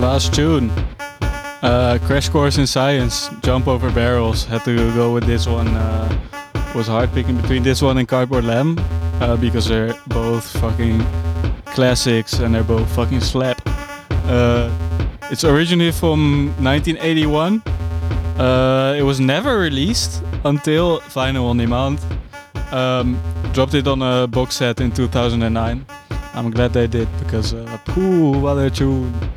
Last tune. Crash Course in Science, Jump Over Barrels. Had to go with this one. Was hard picking between this one and Cardboard Lamb because they're both fucking classics and they're both fucking slap. It's originally from 1981. It was never released until Vinyl on Demand. Dropped it on a box set in 2009. I'm glad they did because, what a tune.